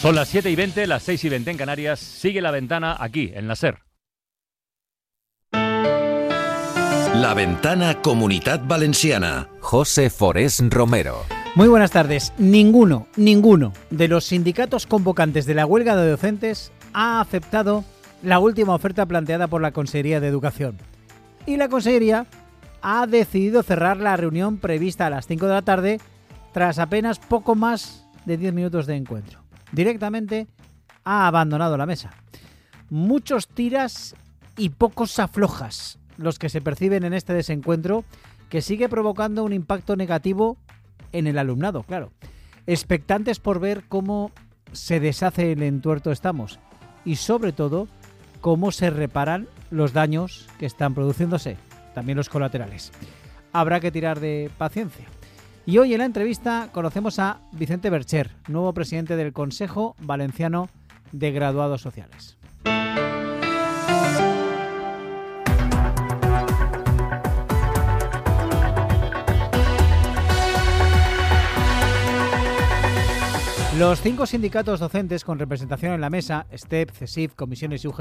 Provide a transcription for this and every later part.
Son las 7:20, las 6:20 en Canarias. Sigue La Ventana aquí, en la SER. La Ventana Comunitat Valenciana. José Forés Romero. Muy buenas tardes. Ninguno de los sindicatos convocantes de la huelga de docentes ha aceptado la última oferta planteada por la Consellería de Educación. Y la Consellería ha decidido cerrar la reunión prevista a las 5 de la tarde tras apenas poco más de 10 minutos de encuentro. Directamente ha abandonado la mesa. Muchos tiras y pocos aflojas los que se perciben en este desencuentro, que sigue provocando un impacto negativo en el alumnado, claro. Expectantes por ver cómo se deshace el entuerto estamos y, sobre todo, cómo se reparan los daños que están produciéndose, también los colaterales. Habrá que tirar de paciencia. Y hoy en la entrevista conocemos a Vicente Bercher, nuevo presidente del Consejo Valenciano de Graduados Sociales. Los 5 sindicatos docentes con representación en la mesa, STEP, CESIF, comisiones y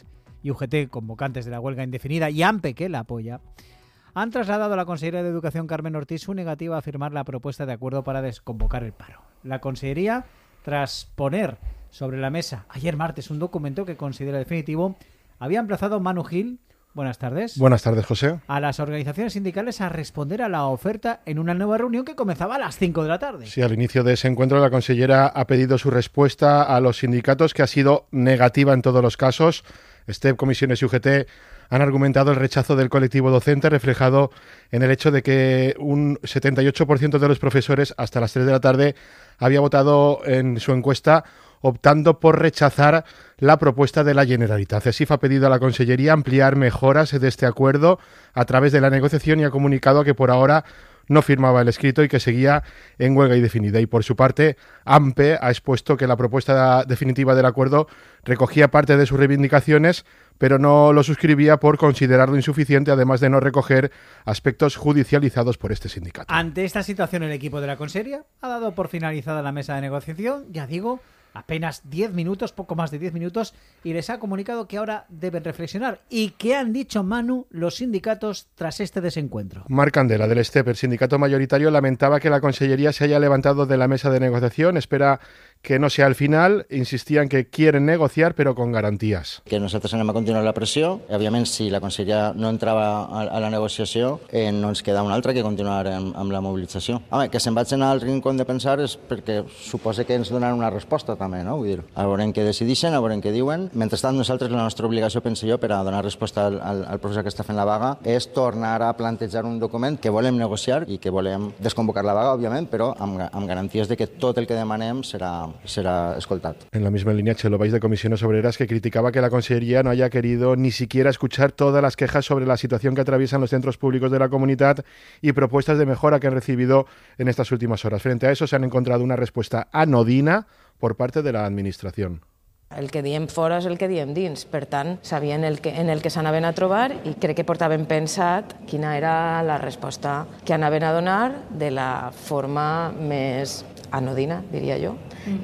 UGT, convocantes de la huelga indefinida, y AMPE, que la apoya, han trasladado a la consejera de Educación, Carmen Ortiz, su negativa a firmar la propuesta de acuerdo para desconvocar el paro. La consellería, tras poner sobre la mesa ayer martes un documento que considera definitivo, había emplazado a Manu Gil, buenas tardes. Buenas tardes, José. A las organizaciones sindicales a responder a la oferta en una nueva reunión que comenzaba a las 5 de la tarde. Sí, al inicio de ese encuentro la consellera ha pedido su respuesta a los sindicatos, que ha sido negativa en todos los casos. STEP, comisiones y UGT han argumentado el rechazo del colectivo docente, reflejado en el hecho de que un 78% de los profesores hasta las 3 de la tarde había votado en su encuesta optando por rechazar la propuesta de la Generalitat. CESIF ha pedido a la Consellería ampliar mejoras de este acuerdo a través de la negociación y ha comunicado que por ahora no firmaba el escrito y que seguía en huelga indefinida. Y por su parte, AMPE ha expuesto que la propuesta definitiva del acuerdo recogía parte de sus reivindicaciones, pero no lo suscribía por considerarlo insuficiente, además de no recoger aspectos judicializados por este sindicato. Ante esta situación, el equipo de la Consellería ha dado por finalizada la mesa de negociación, ya digo, apenas 10 minutos, poco más de 10 minutos, y les ha comunicado que ahora deben reflexionar. ¿Y qué han dicho, Manu, los sindicatos tras este desencuentro? Marc Candela, del STEP, el sindicato mayoritario, lamentaba que la Consellería se haya levantado de la mesa de negociación. Espera que no sea el final. Insistían que quieren negociar, pero con garantías. Que nosaltres anem a continuar la pressió. Òbviament, si la Conselleria no entrava a la negociació, no ens queda una altra que continuar amb la mobilització. Home, que se'n vagin al rincón de pensar és perquè suposa que ens donaran una resposta també, no? Vull dir, a veure què decidixen, a veure què diuen. Mentrestant, nosaltres, la nostra obligació, penso jo, per a donar resposta al professor que està fent la vaga, és tornar a plantejar un document que volem negociar i que volem desconvocar la vaga, òbviament, però amb garanties de que tot el que demanem serà escoltat. En la misma línea, Chelo Valls, de Comisiones Obreras, que criticaba que la Consellería no haya querido ni siquiera escuchar todas las quejas sobre la situación que atraviesan los centros públicos de la comunidad y propuestas de mejora que han recibido en estas últimas horas. Frente a eso, se han encontrado una respuesta anodina por parte de la Administración. El que diem fora és el que diem dins, per tant, sabien en el que s'anaven a trobar i crec que portaven pensat quina era la resposta que anaven a donar de la forma més anodina, diria jo,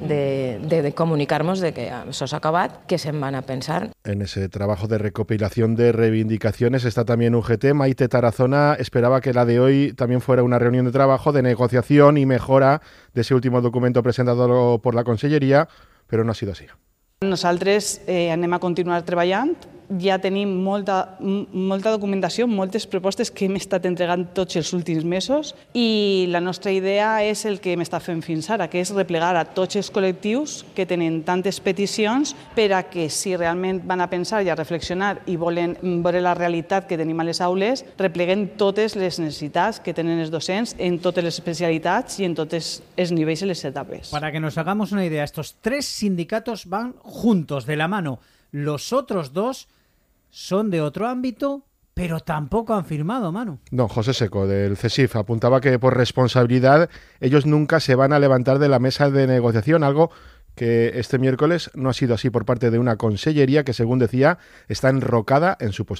de comunicar-nos de que això s'ha acabat, que se'n van a pensar. En ese trabajo de recopilación de reivindicaciones está también UGT. Maite Tarazona esperaba que la de hoy también fuera una reunión de trabajo, de negociación y mejora de ese último documento presentado por la Consellería, però no ha sido así. Nosaltres anem a continuar treballant, ja tenim molta documentació, moltes propostes que hem estat entregant tots els últims mesos i la nostra idea és el que hem estat fent fins ara, que és replegar a tots els col·lectius que tenen tantes peticions per a que si realment van a pensar i a reflexionar i volen veure la realitat que tenim a les aules, repleguen totes les necessitats que tenen els docents en totes les especialitats i en tots els nivells i les etapes. Para que nos hagamos una idea, estos 3 sindicatos van juntos, de la mano. Los otros 2 son de otro ámbito, pero tampoco han firmado, Manu. Don José Seco, del CESIF, apuntaba que por responsabilidad ellos nunca se van a levantar de la mesa de negociación, algo que este miércoles no ha sido así por parte de una consellería que, según decía, está enrocada en su postura.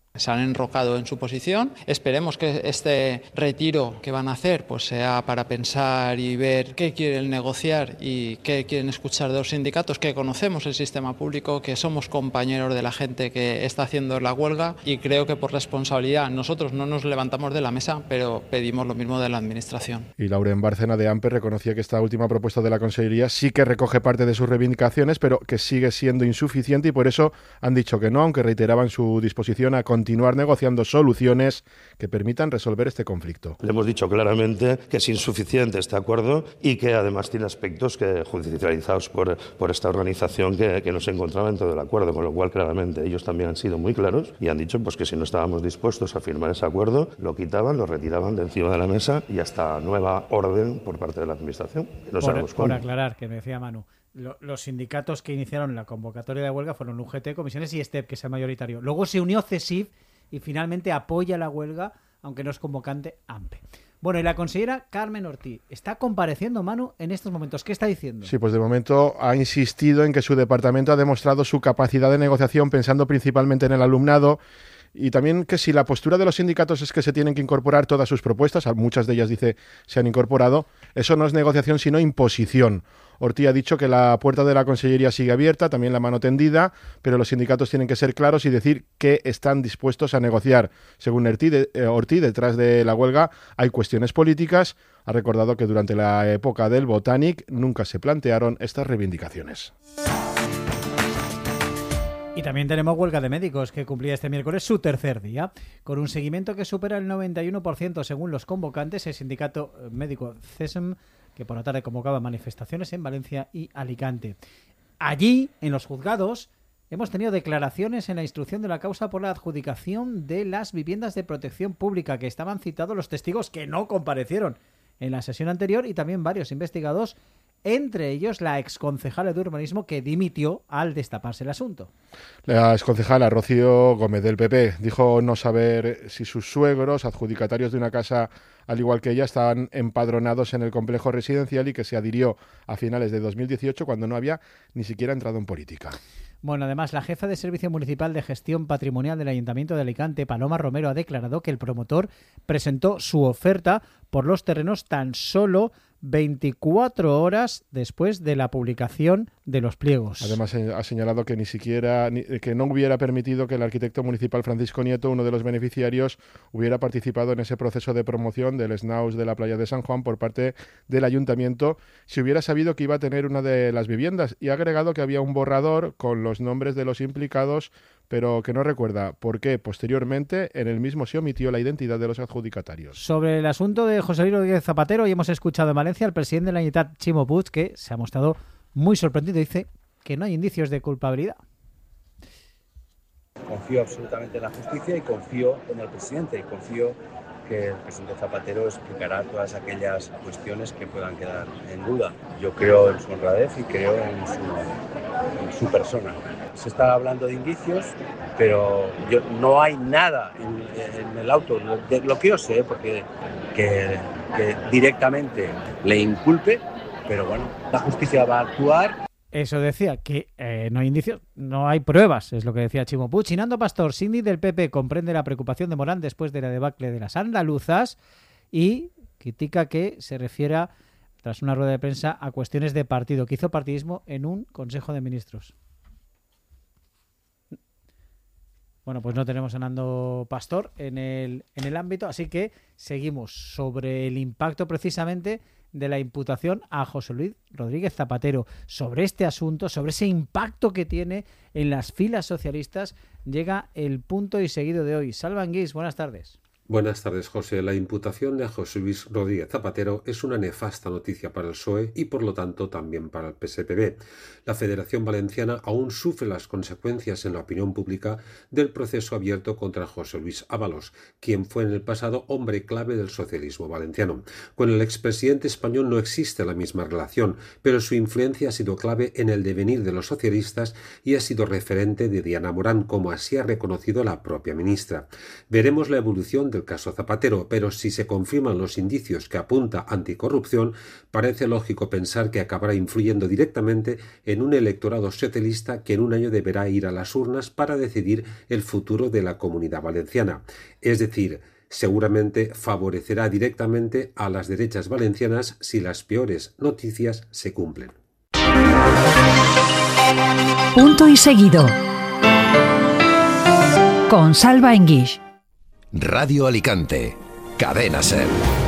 Se han enrocado en su posición. Esperemos que este retiro que van a hacer pues sea para pensar y ver qué quieren negociar y qué quieren escuchar de los sindicatos, que conocemos el sistema público, que somos compañeros de la gente que está haciendo la huelga, y creo que por responsabilidad nosotros no nos levantamos de la mesa, pero pedimos lo mismo de la Administración. Y Lauren Bárcena de AMPE reconocía que esta última propuesta de la Consellería sí que recoge parte de sus reivindicaciones, pero que sigue siendo insuficiente, y por eso han dicho que no, aunque reiteraban su disposición a continuar negociando soluciones que permitan resolver este conflicto. Le hemos dicho claramente que es insuficiente este acuerdo y que además tiene aspectos que judicializados por esta organización que no se encontraba en todo el acuerdo, con lo cual claramente ellos también han sido muy claros y han dicho pues que si no estábamos dispuestos a firmar ese acuerdo, lo quitaban, lo retiraban de encima de la mesa y hasta nueva orden por parte de la Administración. No sabemos cuándo. Por aclarar, que me decía Manu, los sindicatos que iniciaron la convocatoria de huelga fueron UGT, Comisiones y STEP, que es el mayoritario. Luego se unió CESIF y finalmente apoya la huelga, aunque no es convocante, AMPE. Bueno, y la consellera Carmen Ortiz está compareciendo, Manu, en estos momentos. ¿Qué está diciendo? Sí, pues de momento ha insistido en que su departamento ha demostrado su capacidad de negociación pensando principalmente en el alumnado, y también que si la postura de los sindicatos es que se tienen que incorporar todas sus propuestas, muchas de ellas dice se han incorporado, eso no es negociación sino imposición. Ortiz ha dicho que la puerta de la Consellería sigue abierta, también la mano tendida, pero los sindicatos tienen que ser claros y decir que están dispuestos a negociar. Según Ortiz, detrás de la huelga hay cuestiones políticas. Ha recordado que durante la época del Botanic nunca se plantearon estas reivindicaciones. Y también tenemos huelga de médicos, que cumplía este miércoles su tercer día, con un seguimiento que supera el 91% según los convocantes. El sindicato médico CESM, que por la tarde convocaba manifestaciones en Valencia y Alicante. Allí, en los juzgados, hemos tenido declaraciones en la instrucción de la causa por la adjudicación de las viviendas de protección pública, que estaban citados los testigos que no comparecieron en la sesión anterior, y también varios investigados, entre ellos la exconcejala de urbanismo, que dimitió al destaparse el asunto. La exconcejala Rocío Gómez del PP dijo no saber si sus suegros, adjudicatarios de una casa al igual que ella, estaban empadronados en el complejo residencial, y que se adhirió a finales de 2018 cuando no había ni siquiera entrado en política. Bueno, además, la jefa de Servicio Municipal de Gestión Patrimonial del Ayuntamiento de Alicante, Paloma Romero, ha declarado que el promotor presentó su oferta por los terrenos tan solo 24 horas después de la publicación de los pliegos. Además, ha señalado que que no hubiera permitido que el arquitecto municipal Francisco Nieto, uno de los beneficiarios, hubiera participado en ese proceso de promoción del SNAUS de la playa de San Juan por parte del ayuntamiento, si hubiera sabido que iba a tener una de las viviendas, y ha agregado que había un borrador con los nombres de los implicados, pero que no recuerda por qué posteriormente en el mismo se omitió la identidad de los adjudicatarios. Sobre el asunto de José Luis Rodríguez Zapatero, hoy hemos escuchado en Valencia al presidente de la Generalitat, Chimo Puig, que se ha mostrado muy sorprendido. Dice que no hay indicios de culpabilidad. Confío absolutamente en la justicia y confío en el presidente, y confío que el presidente Zapatero explicará todas aquellas cuestiones que puedan quedar en duda. Yo creo en su honradez y creo en su persona. Se está hablando de indicios, pero no hay nada en el auto, de lo que yo sé, porque que directamente le inculpe, pero bueno, la justicia va a actuar. Eso decía, que no hay indicios, no hay pruebas, es lo que decía Chimo Puig. Nando Pastor, síndic del PP, comprende la preocupación de Morán después de la debacle de las andaluzas y critica que se refiera, tras una rueda de prensa, a cuestiones de partido, que hizo partidismo en un Consejo de Ministros. Bueno, pues no tenemos a Nando Pastor en el ámbito, así que seguimos sobre el impacto precisamente de la imputación a José Luis Rodríguez Zapatero. Sobre este asunto, sobre ese impacto que tiene en las filas socialistas, llega el punto y seguido de hoy. Salva Anguís, buenas tardes. Buenas tardes, José. La imputación de José Luis Rodríguez Zapatero es una nefasta noticia para el PSOE y, por lo tanto, también para el PSPB. La Federación Valenciana aún sufre las consecuencias en la opinión pública del proceso abierto contra José Luis Ábalos, quien fue en el pasado hombre clave del socialismo valenciano. Con el expresidente español no existe la misma relación, pero su influencia ha sido clave en el devenir de los socialistas y ha sido referente de Diana Morán, como así ha reconocido la propia ministra. Veremos la evolución del el caso Zapatero, pero si se confirman los indicios que apunta anticorrupción, parece lógico pensar que acabará influyendo directamente en un electorado socialista que en un año deberá ir a las urnas para decidir el futuro de la Comunidad Valenciana. Es decir, seguramente favorecerá directamente a las derechas valencianas si las peores noticias se cumplen. Punto y seguido. Con Salva Enguix. Radio Alicante. Cadena SER.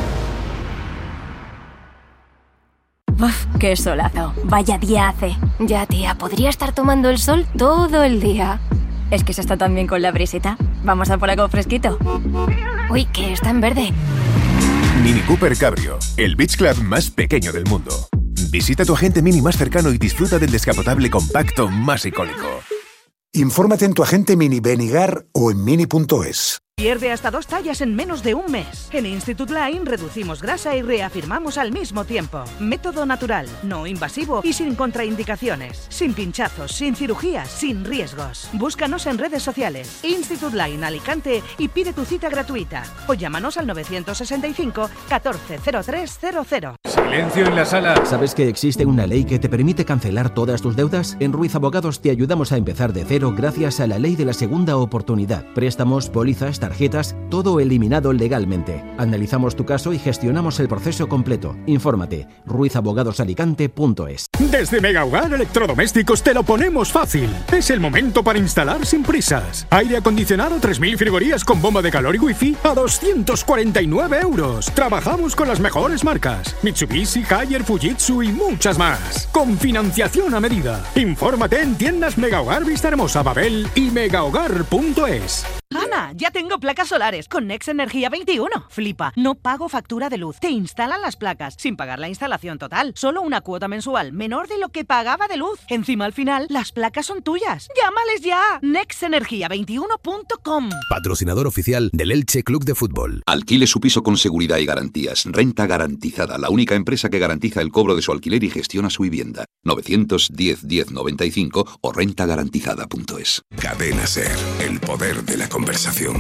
Uf, qué solazo. Vaya día hace. Ya, tía, podría estar tomando el sol todo el día. Es que se está tan bien con la brisita. Vamos a por algo fresquito. Uy, que está en verde. Mini Cooper Cabrio, el beach club más pequeño del mundo. Visita tu agente Mini más cercano y disfruta del descapotable compacto más icónico. Infórmate en tu agente Mini Benigar o en mini.es. Pierde hasta 2 tallas en menos de un mes. En Institute Line reducimos grasa y reafirmamos al mismo tiempo. Método natural, no invasivo y sin contraindicaciones. Sin pinchazos, sin cirugías, sin riesgos. Búscanos en redes sociales. Institute Line Alicante y pide tu cita gratuita. O llámanos al 965 140300. Silencio en la sala. ¿Sabes que existe una ley que te permite cancelar todas tus deudas? En Ruiz Abogados te ayudamos a empezar de cero gracias a la ley de la segunda oportunidad. Préstamos, pólizas, tarjetas, todo eliminado legalmente. Analizamos tu caso y gestionamos el proceso completo. Infórmate, ruizabogadosalicante.es. Desde Mega Hogar Electrodomésticos te lo ponemos fácil. Es el momento para instalar sin prisas. Aire acondicionado 3000 frigorías con bomba de calor y wifi a 249 euros. Trabajamos con las mejores marcas: Mitsubishi, Haier, Fujitsu y muchas más. Con financiación a medida. Infórmate en tiendas Mega Hogar Vista Hermosa, Babel y megahogar.es. Ana, ya tengo placas solares con Nex Energía 21. Flipa, no pago factura de luz. Te instalan las placas sin pagar la instalación total. Solo una cuota mensual menor de lo que pagaba de luz. Encima al final, las placas son tuyas. ¡Llámales ya! nexenergia21.com. Patrocinador oficial del Elche Club de Fútbol. Alquile su piso con seguridad y garantías. Renta Garantizada, la única empresa que garantiza el cobro de su alquiler y gestiona su vivienda. 910 1095 o rentagarantizada.es. Cadena SER, el poder de la conversación.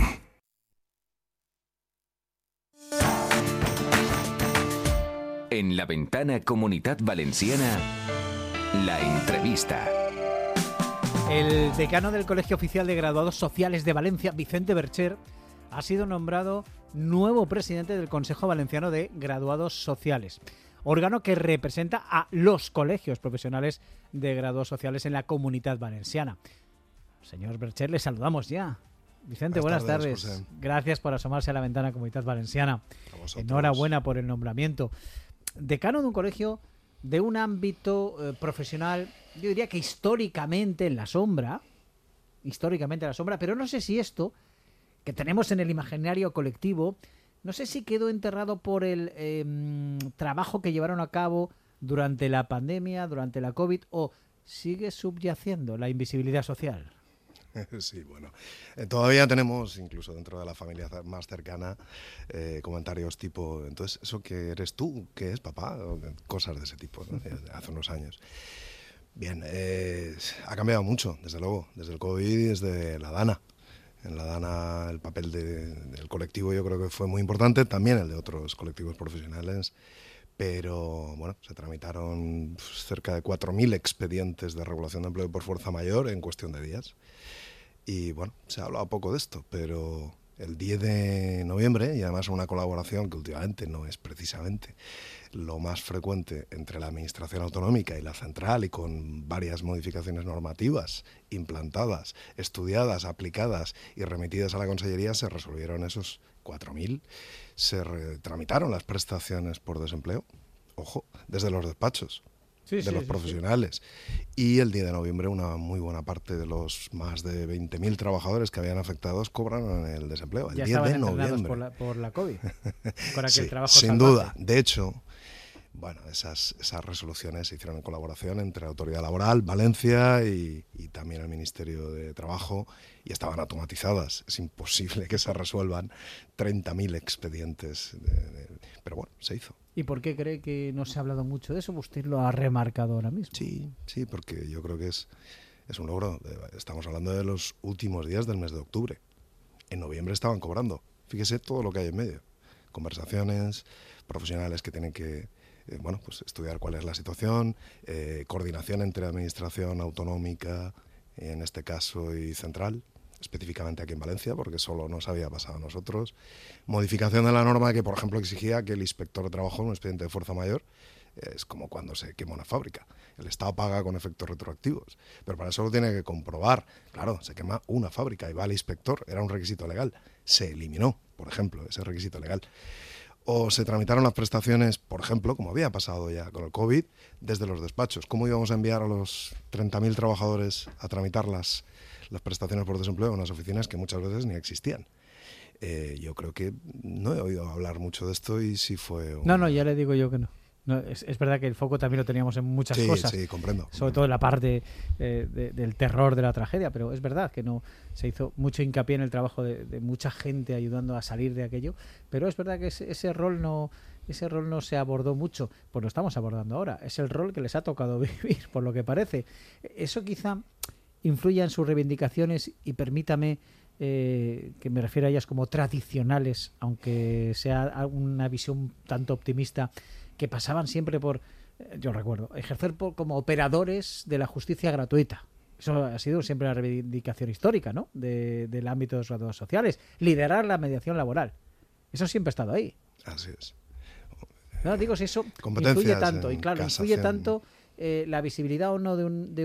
En la ventana Comunidad Valenciana, la entrevista. El decano del Colegio Oficial de Graduados Sociales de Valencia, Vicente Bercher, ha sido nombrado nuevo presidente del Consejo Valenciano de Graduados Sociales, órgano que representa a los colegios profesionales de graduados sociales en la Comunidad Valenciana. Señor Bercher, le saludamos ya. Vicente, buenas tardes. José. Gracias por asomarse a la ventana Comunidad Valenciana. Enhorabuena por el nombramiento. Decano de un colegio de un ámbito profesional, yo diría que históricamente en la sombra, pero no sé si esto, que tenemos en el imaginario colectivo, no sé si quedó enterrado por el trabajo que llevaron a cabo durante la pandemia, durante la COVID, o sigue subyaciendo la invisibilidad social. Sí, bueno, todavía tenemos, incluso dentro de la familia más cercana, comentarios tipo, entonces, ¿eso que eres tú? ¿Qué es, papá? Cosas de ese tipo, ¿no? Hace unos años. Bien, ha cambiado mucho, desde luego, desde el COVID y desde la DANA. En la DANA el papel del colectivo yo creo que fue muy importante, también el de otros colectivos profesionales, pero bueno, se tramitaron cerca de 4.000 expedientes de regulación de empleo por fuerza mayor en cuestión de días. Y bueno, se ha hablado poco de esto, pero el 10 de noviembre, y además una colaboración que últimamente no es precisamente lo más frecuente entre la Administración Autonómica y la Central, y con varias modificaciones normativas implantadas, estudiadas, aplicadas y remitidas a la Consellería, se resolvieron esos 4.000, se tramitaron las prestaciones por desempleo, ojo, desde los despachos. De los profesionales. Y el 10 de noviembre una muy buena parte de los más de 20.000 trabajadores que habían afectados cobraron el desempleo. El 10 de noviembre. Por la COVID. Con aquel trabajo sin duda. De hecho, bueno, esas resoluciones se hicieron en colaboración entre la Autoridad Laboral, Valencia y también el Ministerio de Trabajo, y estaban automatizadas. Es imposible que se resuelvan 30.000 expedientes. Pero bueno, se hizo. ¿Y por qué cree que no se ha hablado mucho de eso? Usted lo ha remarcado ahora mismo. Sí, porque yo creo que es un logro. Estamos hablando de los últimos días del mes de octubre. En noviembre estaban cobrando. Fíjese todo lo que hay en medio. Conversaciones, profesionales que tienen que pues estudiar cuál es la situación, coordinación entre administración autonómica, en este caso, y central, específicamente aquí en Valencia, porque solo nos había pasado a nosotros. Modificación de la norma que, por ejemplo, exigía que el inspector de trabajo en un expediente de fuerza mayor es como cuando se quema una fábrica. El Estado paga con efectos retroactivos, pero para eso lo tiene que comprobar. Claro, se quema una fábrica y va al inspector, era un requisito legal. Se eliminó, por ejemplo, ese requisito legal. O se tramitaron las prestaciones, por ejemplo, como había pasado ya con el COVID, desde los despachos. ¿Cómo íbamos a enviar a los 30.000 trabajadores a tramitar las prestaciones por desempleo en unas oficinas que muchas veces ni existían? Yo creo que no he oído hablar mucho de esto y sí fue... No, ya le digo yo que no. No, es verdad que el foco también lo teníamos en muchas cosas. Sí, comprendo. Sobre todo en la parte del terror de la tragedia, pero es verdad que no se hizo mucho hincapié en el trabajo de mucha gente ayudando a salir de aquello, pero es verdad que ese rol no se abordó mucho, pues lo estamos abordando ahora. Es el rol que les ha tocado vivir, por lo que parece. Eso quizá influya en sus reivindicaciones y permítame que me refiero a ellas como tradicionales, aunque sea una visión tanto optimista, que pasaban siempre por, yo recuerdo, ejercer como operadores de la justicia gratuita. Eso ha sido siempre una reivindicación histórica, ¿no? Del ámbito de los graduados sociales. Liderar la mediación laboral. Eso siempre ha estado ahí. Así es. No, digo, si eso influye tanto, y claro, influye tanto la visibilidad o no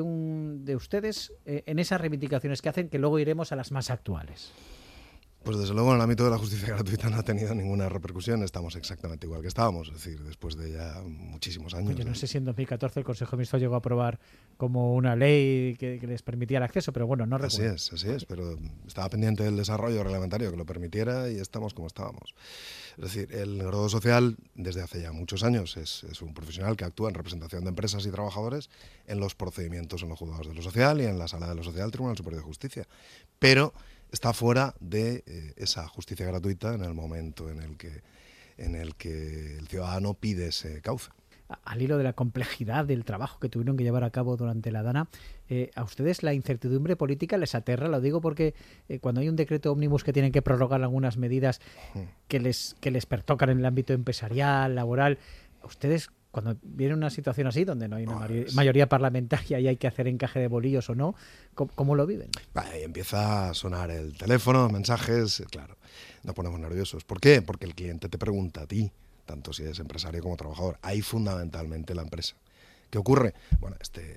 de ustedes en esas reivindicaciones que hacen, que luego iremos a las más actuales. Pues desde luego en el ámbito de la justicia gratuita no ha tenido ninguna repercusión, estamos exactamente igual que estábamos, es decir, después de ya muchísimos años. Yo no sé si en 2014 el Consejo Mixto llegó a aprobar como una ley que les permitía el acceso, pero bueno, no recuerdo. Así es, pero estaba pendiente del desarrollo reglamentario que lo permitiera y estamos como estábamos. Es decir, el graduado social desde hace ya muchos años es un profesional que actúa en representación de empresas y trabajadores en los procedimientos en los juzgados de lo social y en la sala de lo social del Tribunal Superior de Justicia, pero está fuera de esa justicia gratuita en el momento en el que el ciudadano pide ese cauce. Al hilo de la complejidad del trabajo que tuvieron que llevar a cabo durante la Dana, ¿a ustedes la incertidumbre política les aterra? Lo digo porque cuando hay un decreto ómnibus que tienen que prorrogar algunas medidas que les pertocan en el ámbito empresarial, laboral, ¿a ustedes, cuando viene una situación así, donde no hay una mayoría parlamentaria y hay que hacer encaje de bolillos o no, ¿cómo lo viven? Ahí empieza a sonar el teléfono, mensajes, claro, nos ponemos nerviosos. ¿Por qué? Porque el cliente te pregunta a ti, tanto si eres empresario como trabajador. Ahí fundamentalmente la empresa. ¿Qué ocurre? Bueno,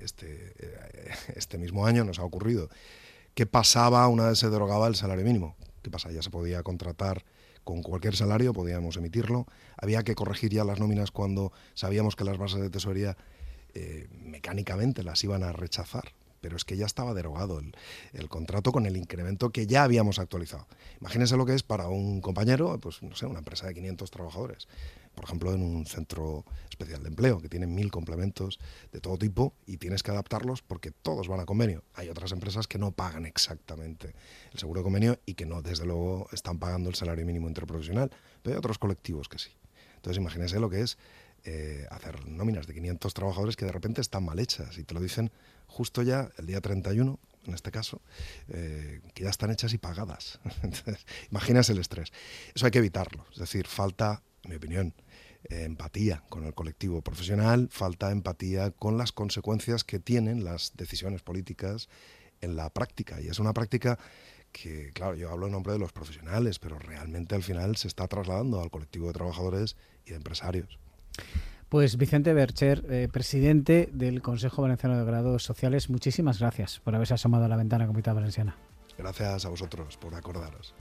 este mismo año nos ha ocurrido. ¿Qué pasaba una vez se derogaba el salario mínimo? ¿Qué pasa? Ya se podía contratar con cualquier salario, podíamos emitirlo. Había que corregir ya las nóminas cuando sabíamos que las bases de tesorería mecánicamente las iban a rechazar. Pero es que ya estaba derogado el contrato con el incremento que ya habíamos actualizado. Imagínense lo que es para un compañero, pues no sé, una empresa de 500 trabajadores, por ejemplo, en un centro especial de empleo, que tiene 1000 complementos de todo tipo y tienes que adaptarlos porque todos van a convenio. Hay otras empresas que no pagan exactamente el seguro de convenio y que no, desde luego, están pagando el salario mínimo interprofesional, pero hay otros colectivos que sí. Entonces, imagínense lo que es hacer nóminas de 500 trabajadores que de repente están mal hechas y te lo dicen justo ya el día 31, en este caso, que ya están hechas y pagadas. Entonces, imagínense el estrés. Eso hay que evitarlo. Es decir, falta, en mi opinión, empatía con el colectivo profesional, falta empatía con las consecuencias que tienen las decisiones políticas en la práctica. Y es una práctica que, claro, yo hablo en nombre de los profesionales, pero realmente al final se está trasladando al colectivo de trabajadores y de empresarios. Pues Vicente Bercher, presidente del Consejo Valenciano de Graduados Sociales, muchísimas gracias por haberse asomado a la ventana Comunidad Valenciana. Gracias a vosotros por acordaros.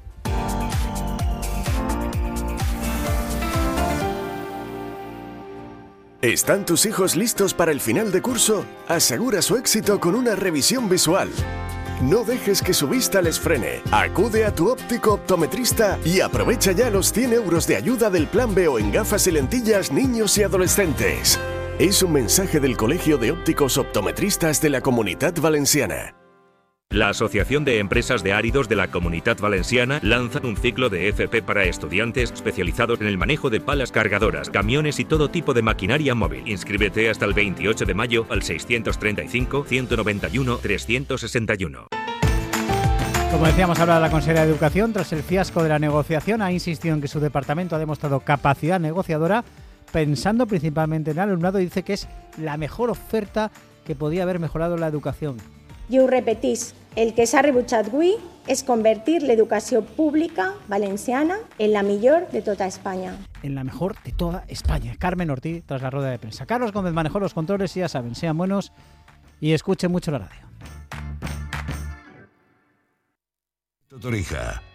¿Están tus hijos listos para el final de curso? Asegura su éxito con una revisión visual. No dejes que su vista les frene. Acude a tu óptico optometrista y aprovecha ya los 100 euros de ayuda del Plan B o en gafas y lentillas niños y adolescentes. Es un mensaje del Colegio de Ópticos Optometristas de la Comunidad Valenciana. La Asociación de Empresas de Áridos de la Comunidad Valenciana lanza un ciclo de FP para estudiantes especializados en el manejo de palas cargadoras, camiones y todo tipo de maquinaria móvil. Inscríbete hasta el 28 de mayo al 635 191 361. Como decíamos, habla la consejera de Educación. Tras el fiasco de la negociación, ha insistido en que su departamento ha demostrado capacidad negociadora, pensando principalmente en el alumnado, y dice que es la mejor oferta que podía haber mejorado la educación. I ho repetís, el que s'ha rebutjat avui és convertir l'educació pública valenciana en la millor de tota Espanya. En la mejor de toda España. Carmen Ortiz, tras la rueda de prensa. Carlos Gómez manejó los controles y ya saben, sean buenos y escuchen mucho la radio. Torija.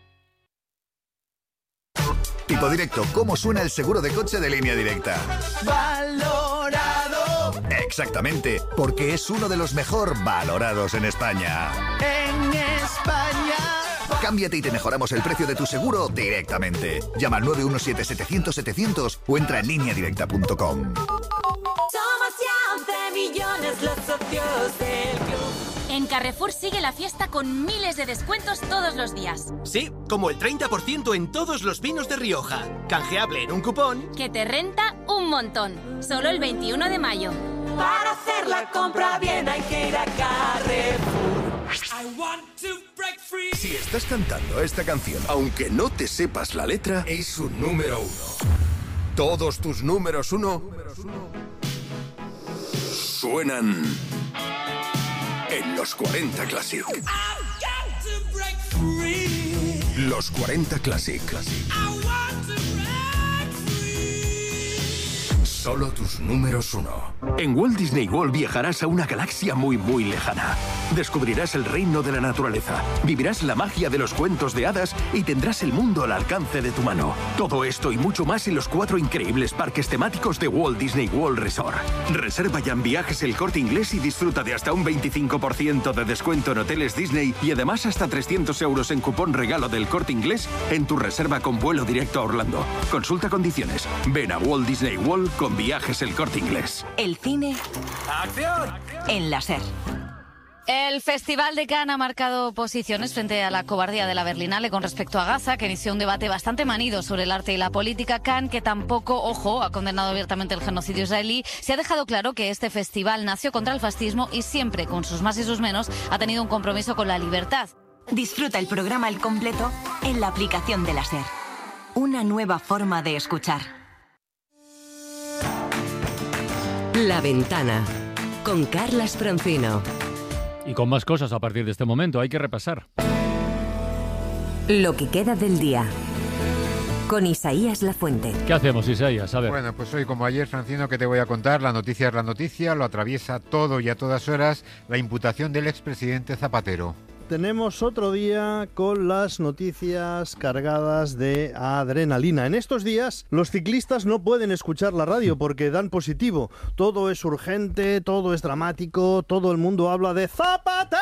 Tipo Directo, ¿cómo suena el seguro de coche de Línea Directa? ¡Valorado! Exactamente, porque es uno de los mejor valorados en España. ¡En España! Cámbiate y te mejoramos el precio de tu seguro directamente. Llama al 917-700-700 o entra en lineadirecta.com. Somos ya 11 millones los socios del club. En Carrefour sigue la fiesta con miles de descuentos todos los días. Sí, como el 30% en todos los vinos de Rioja. Canjeable en un cupón que te renta un montón. Solo el 21 de mayo. Para hacer la compra bien hay que ir a Carrefour. Si estás cantando esta canción, aunque no te sepas la letra, es un número 1. Todos tus números 1 suenan en los 40 Classic. Los 40 Classic. Solo tus números 1. En Walt Disney World viajarás a una galaxia muy lejana. Descubrirás el reino de la naturaleza, vivirás la magia de los cuentos de hadas y tendrás el mundo al alcance de tu mano. Todo esto y mucho más en los 4 increíbles parques temáticos de Walt Disney World Resort. Reserva ya en Viajes El Corte Inglés y disfruta de hasta un 25% de descuento en hoteles Disney y además hasta 300 euros en cupón regalo del Corte Inglés en tu reserva con vuelo directo a Orlando. Consulta condiciones. Ven a Walt Disney World con Viajes El Corte Inglés. El cine ¡acción! En la SER. El Festival de Cannes ha marcado posiciones frente a la cobardía de la Berlinale con respecto a Gaza, que inició un debate bastante manido sobre el arte y la política. Cannes, que tampoco, ojo, ha condenado abiertamente el genocidio israelí, se ha dejado claro que este festival nació contra el fascismo y siempre, con sus más y sus menos, ha tenido un compromiso con la libertad. Disfruta el programa al completo en la aplicación de la SER. Una nueva forma de escuchar. La Ventana, con Carlas Francino. Y con más cosas a partir de este momento, hay que repasar. Lo que queda del día, con Isaías Lafuente. ¿Qué hacemos, Isaías? A ver. Bueno, pues hoy, como ayer, Francino, ¿qué te voy a contar? La noticia es la noticia, lo atraviesa todo y a todas horas la imputación del expresidente Zapatero. Tenemos otro día con las noticias cargadas de adrenalina. En estos días los ciclistas no pueden escuchar la radio porque dan positivo. Todo es urgente, todo es dramático, todo el mundo habla de Zapatero.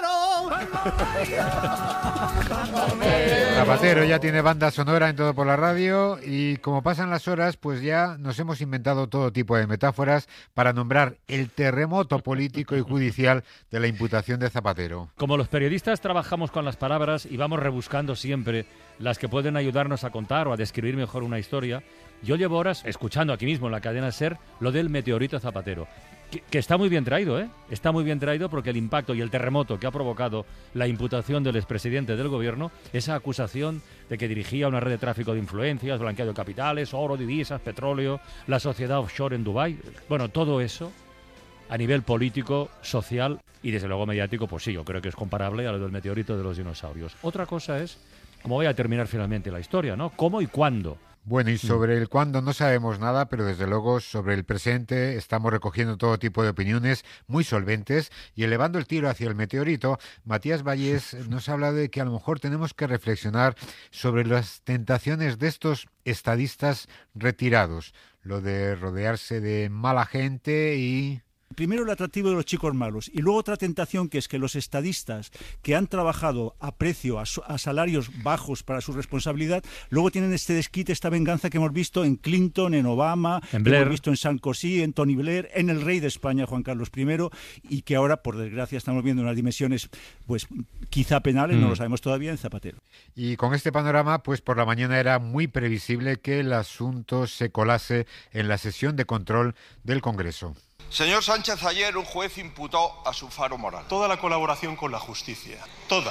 Zapatero ya tiene banda sonora en Todo por la Radio y como pasan las horas, pues ya nos hemos inventado todo tipo de metáforas para nombrar el terremoto político y judicial de la imputación de Zapatero. Como los periodistas trabajamos con las palabras y vamos rebuscando siempre las que pueden ayudarnos a contar o a describir mejor una historia, yo llevo horas escuchando aquí mismo en la cadena SER lo del meteorito Zapatero. Que está muy bien traído, ¿eh? Está muy bien traído porque el impacto y el terremoto que ha provocado la imputación del expresidente del gobierno, esa acusación de que dirigía una red de tráfico de influencias, blanqueo de capitales, oro, divisas, petróleo, la sociedad offshore en Dubái, bueno, todo eso a nivel político, social y desde luego mediático, pues sí, yo creo que es comparable a lo del meteorito de los dinosaurios. Otra cosa es cómo voy a terminar finalmente la historia, ¿no? ¿Cómo y cuándo? Bueno, y sobre el cuándo no sabemos nada, pero desde luego sobre el presente estamos recogiendo todo tipo de opiniones muy solventes y elevando el tiro hacia el meteorito. Matías Vallés nos habla de que a lo mejor tenemos que reflexionar sobre las tentaciones de estos estadistas retirados, lo de rodearse de mala gente y... Primero el atractivo de los chicos malos y luego otra tentación que es que los estadistas que han trabajado a precio, a salarios bajos para su responsabilidad, luego tienen este desquite, esta venganza que hemos visto en Clinton, en Obama, en que Blair. hemos visto en Sarkozy, en Tony Blair, en el rey de España, Juan Carlos I, y que ahora, por desgracia, estamos viendo unas dimensiones pues quizá penales, no lo sabemos todavía, en Zapatero. Y con este panorama, pues por la mañana era muy previsible que el asunto se colase en la sesión de control del Congreso. Señor Sánchez, ayer un juez imputó a su faro moral. Toda la colaboración con la justicia, toda,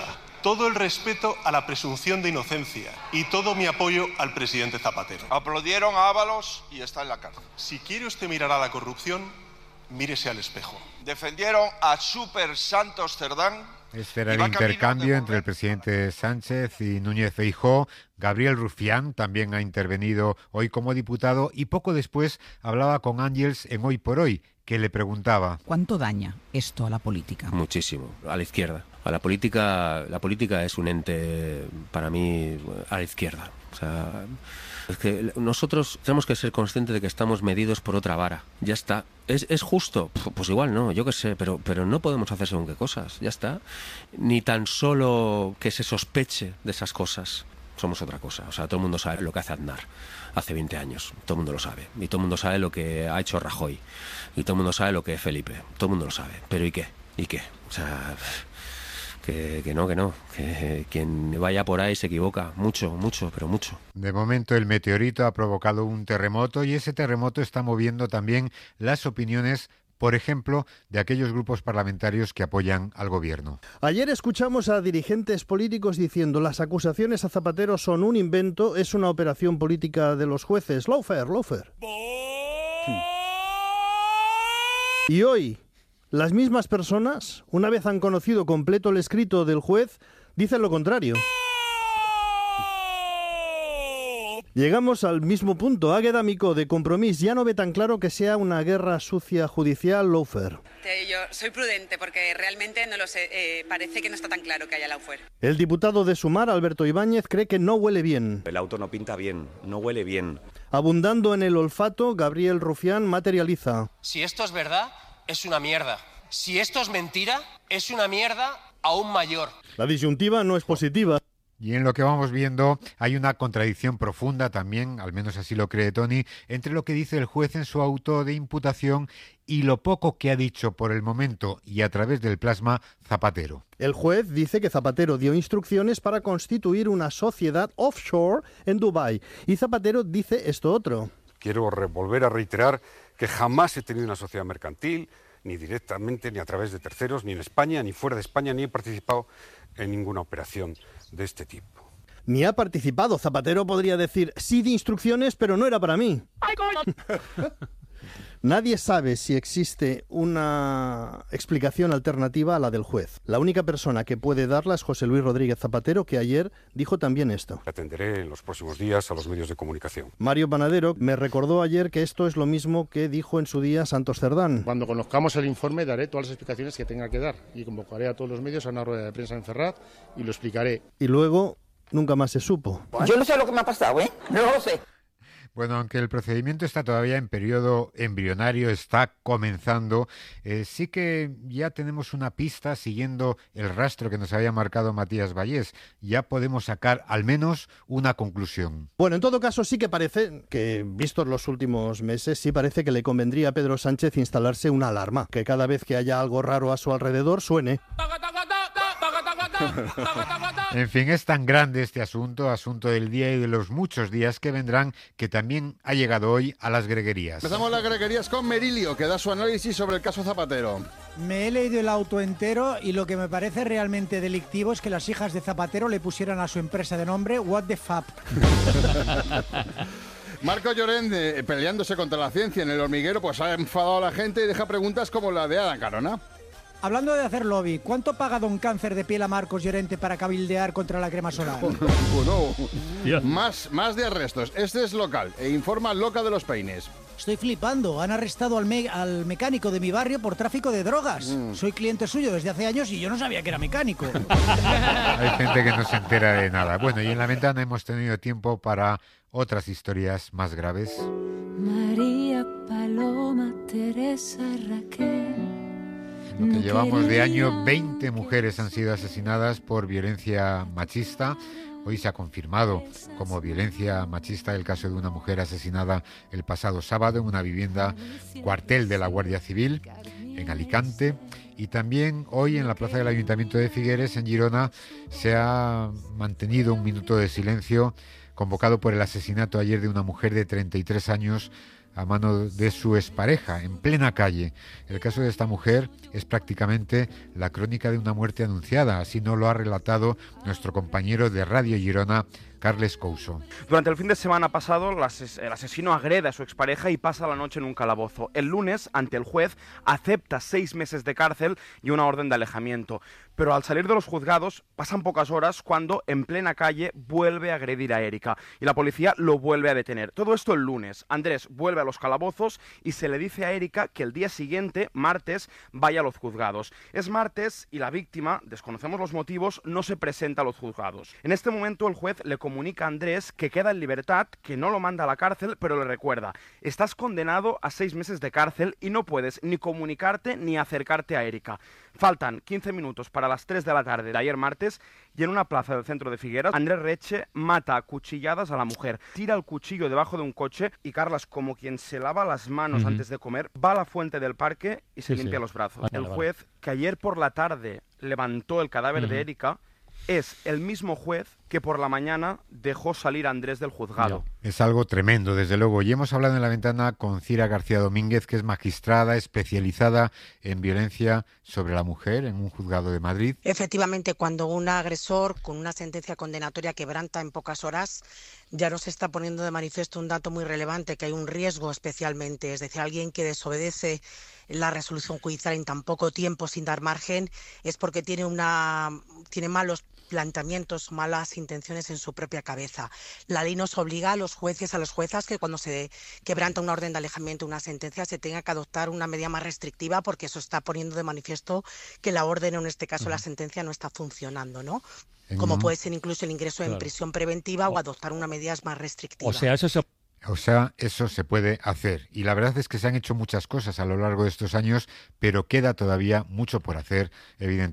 todo el respeto a la presunción de inocencia y todo mi apoyo al presidente Zapatero. Aplaudieron a Ábalos y está en la cárcel. Si quiere usted mirar a la corrupción, mírese al espejo. Defendieron a Super Santos Cerdán. Este era el intercambio entre el presidente Sánchez y Núñez Feijóo. Gabriel Rufián también ha intervenido hoy como diputado y poco después hablaba con Ángels en Hoy por Hoy, que le preguntaba: ¿cuánto daña esto a la política? Muchísimo, a la izquierda. La política es un ente, para mí, a la izquierda. O sea, es que nosotros tenemos que ser conscientes de que estamos medidos por otra vara. Ya está. ¿Es justo? Pues igual no, yo qué sé, pero no podemos hacer según qué cosas. Ya está. Ni tan solo que se sospeche de esas cosas. Somos otra cosa. O sea, todo el mundo sabe lo que hace Aznar hace 20 años. Todo el mundo lo sabe. Y todo el mundo sabe lo que ha hecho Rajoy. Y todo el mundo sabe lo que es Felipe. Todo el mundo lo sabe. ¿Pero y qué? ¿Y qué? O sea, que no. Que quien vaya por ahí se equivoca. Mucho, pero mucho. De momento el meteorito ha provocado un terremoto y ese terremoto está moviendo también las opiniones, por ejemplo, de aquellos grupos parlamentarios que apoyan al gobierno. Ayer escuchamos a dirigentes políticos diciendo las acusaciones a Zapatero son un invento, es una operación política de los jueces. Lawfare. Y hoy, las mismas personas, una vez han conocido completo el escrito del juez, dicen lo contrario. Llegamos al mismo punto. Águeda Micó, de Compromís, ya no ve tan claro que sea una guerra sucia judicial. Lawfare. Yo soy prudente porque realmente no lo sé. Parece que no está tan claro que haya lawfare. El diputado de Sumar, Alberto Ibáñez, cree que no huele bien. El auto no pinta bien, no huele bien. Abundando en el olfato, Gabriel Rufián materializa. Si esto es verdad, es una mierda. Si esto es mentira, es una mierda aún mayor. La disyuntiva no es positiva. Y en lo que vamos viendo hay una contradicción profunda también, al menos así lo cree Tony, entre lo que dice el juez en su auto de imputación y lo poco que ha dicho por el momento y a través del plasma Zapatero. El juez dice que Zapatero dio instrucciones para constituir una sociedad offshore en Dubái y Zapatero dice esto otro. Quiero volver a reiterar que jamás he tenido una sociedad mercantil, ni directamente, ni a través de terceros, ni en España, ni fuera de España, ni he participado en ninguna operación de este tipo. Ni ha participado. Zapatero podría decir, sí di instrucciones, pero no era para mí. Nadie sabe si existe una explicación alternativa a la del juez. La única persona que puede darla es José Luis Rodríguez Zapatero, que ayer dijo también esto. Atenderé en los próximos días a los medios de comunicación. Mario Panadero me recordó ayer que esto es lo mismo que dijo en su día Santos Cerdán. Cuando conozcamos el informe daré todas las explicaciones que tenga que dar y convocaré a todos los medios a una rueda de prensa en Ferraz y lo explicaré. Y luego nunca más se supo. Yo no sé lo que me ha pasado, no lo sé. Bueno, aunque el procedimiento está todavía en periodo embrionario, está comenzando, sí que ya tenemos una pista siguiendo el rastro que nos había marcado Matías Vallés. Ya podemos sacar al menos una conclusión. Bueno, en todo caso sí que parece que, vistos los últimos meses, sí parece que le convendría a Pedro Sánchez instalarse una alarma, que cada vez que haya algo raro a su alrededor suene. En fin, es tan grande este asunto del día y de los muchos días que vendrán, que también ha llegado hoy a las greguerías. Empezamos las greguerías con Merilio, que da su análisis sobre el caso Zapatero. Me he leído el auto entero y lo que me parece realmente delictivo es que las hijas de Zapatero le pusieran a su empresa de nombre What the Fuck. Marco Llorente, peleándose contra la ciencia en El Hormiguero, pues ha enfadado a la gente y deja preguntas como la de Adam Carona. Hablando de hacer lobby, ¿cuánto paga don Cáncer de piel a Marcos Llorente para cabildear contra la crema solar? Bueno, más de arrestos. Este es local e informa Loca de los Peines. Estoy flipando. Han arrestado al mecánico de mi barrio por tráfico de drogas. Soy cliente suyo desde hace años y yo no sabía que era mecánico. Hay gente que no se entera de nada. Bueno, y en la ventana hemos tenido tiempo para otras historias más graves. María, Paloma, Teresa, Raquel. Lo que llevamos de año, 20 mujeres han sido asesinadas por violencia machista. Hoy se ha confirmado como violencia machista el caso de una mujer asesinada el pasado sábado en una vivienda cuartel de la Guardia Civil en Alicante. Y también hoy en la plaza del Ayuntamiento de Figueres, en Girona, se ha mantenido un minuto de silencio convocado por el asesinato ayer de una mujer de 33 años a mano de su expareja, en plena calle. El caso de esta mujer es prácticamente la crónica de una muerte anunciada, así nos lo ha relatado nuestro compañero de Radio Girona, Carles Couso. Durante el fin de semana pasado, el asesino agrede a su expareja y pasa la noche en un calabozo. El lunes, ante el juez, acepta 6 meses de cárcel y una orden de alejamiento. Pero al salir de los juzgados, pasan pocas horas cuando, en plena calle, vuelve a agredir a Erika. Y la policía lo vuelve a detener. Todo esto el lunes. Andrés vuelve a los calabozos y se le dice a Erika que el día siguiente, martes, vaya a los juzgados. Es martes y la víctima, desconocemos los motivos, no se presenta a los juzgados. En este momento el juez le comunica a Andrés que queda en libertad, que no lo manda a la cárcel, pero le recuerda: estás condenado a 6 meses de cárcel y no puedes ni comunicarte ni acercarte a Erika. Faltan 15 minutos para las 3 de la tarde de ayer martes y en una plaza del centro de Figueras, Andrés Reche mata a cuchilladas a la mujer, tira el cuchillo debajo de un coche y Carlas, como quien se lava las manos antes de comer, va a la fuente del parque y se limpia los brazos. El juez, que ayer por la tarde levantó el cadáver de Erika, es el mismo juez que por la mañana dejó salir a Andrés del juzgado. Es algo tremendo, desde luego. Y hemos hablado en La Ventana con Cira García Domínguez, que es magistrada especializada en violencia sobre la mujer en un juzgado de Madrid. Efectivamente, cuando un agresor con una sentencia condenatoria quebranta en pocas horas, ya nos está poniendo de manifiesto un dato muy relevante, que hay un riesgo especialmente, es decir, alguien que desobedece la resolución judicial en tan poco tiempo sin dar margen, es porque tiene malos planteamientos, malas intenciones en su propia cabeza. La ley nos obliga a los jueces, a las juezas, que cuando se quebranta una orden de alejamiento, una sentencia, se tenga que adoptar una medida más restrictiva, porque eso está poniendo de manifiesto que la orden, o en este caso la sentencia, no está funcionando, ¿no? Como puede ser incluso el ingreso en prisión preventiva o adoptar una medida más restrictiva. O sea, eso se puede hacer. Y la verdad es que se han hecho muchas cosas a lo largo de estos años, pero queda todavía mucho por hacer, evidentemente.